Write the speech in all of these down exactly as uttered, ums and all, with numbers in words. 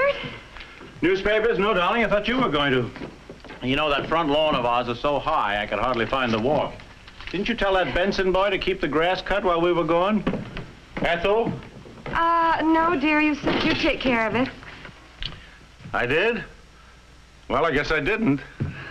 Albert? Newspapers? No, darling, I thought you were going to. You know, that front lawn of ours is so high, I could hardly find the walk. Didn't you tell that Benson boy to keep the grass cut while we were gone? Ethel? Uh, no, dear. You said you'd take care of it. I did? Well, I guess I didn't.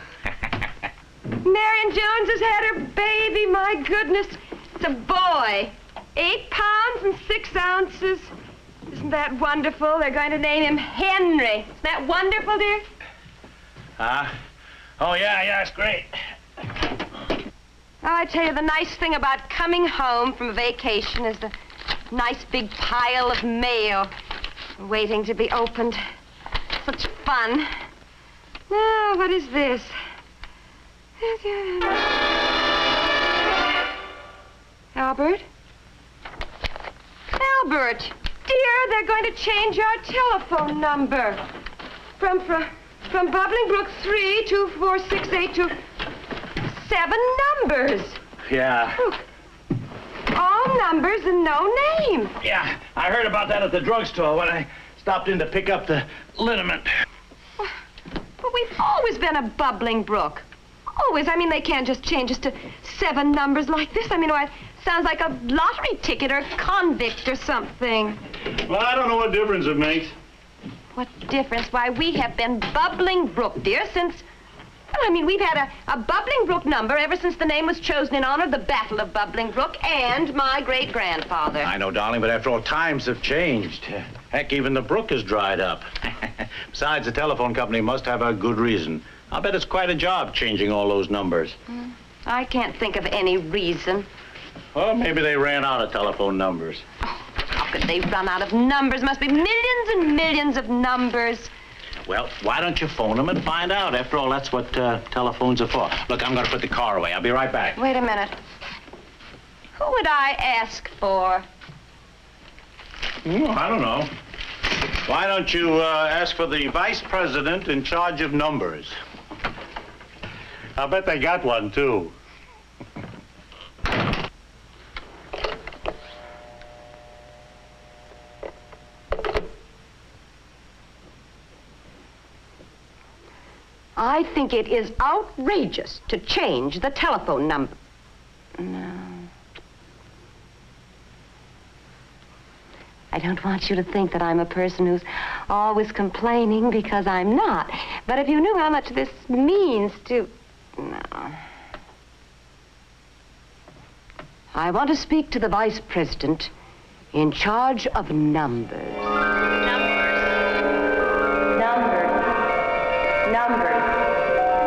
Marion Jones has had her baby. My goodness. It's a boy. Eight pounds and six ounces. Isn't that wonderful? They're going to name him Henry. Isn't that wonderful, dear? Ah? Uh, oh, yeah, yeah, it's great. Oh, I tell you, the nice thing about coming home from a vacation is the nice big pile of mail waiting to be opened. Such fun. Now, what is this? Albert? Albert, dear, they're going to change our telephone number. From, from, from Bubbling Brook three two four six eight to seven numbers. Yeah. Look. All numbers and no name. Yeah, I heard about that at the drugstore when I stopped in to pick up the liniment. But we've always been a Bubbling Brook. Always. I mean, they can't just change us to seven numbers like this. I mean, why, it sounds like a lottery ticket or convict or something. Well, I don't know what difference it makes. What difference? Why, we have been Bubbling Brook, dear, since... Well, I mean, we've had a, a Bubbling Brook number ever since the name was chosen in honor of the Battle of Bubbling Brook and my great-grandfather. I know, darling, but after all, times have changed. Heck, even the brook has dried up. Besides, the telephone company must have a good reason. I'll bet it's quite a job changing all those numbers. Mm, I can't think of any reason. Well, maybe they ran out of telephone numbers. Oh, how could they run out of numbers? Must be millions and millions of numbers. Well, why don't you phone them and find out? After all, that's what uh, telephones are for. Look, I'm going to put the car away. I'll be right back. Wait a minute. Who would I ask for? Oh, I don't know. Why don't you uh, ask for the vice president in charge of numbers? I'll bet they got one, too. I think it is outrageous to change the telephone number. No. I don't want you to think that I'm a person who's always complaining, because I'm not. But if you knew how much this means to... No. I want to speak to the vice president in charge of numbers. Numbers. Numbers. Numbers.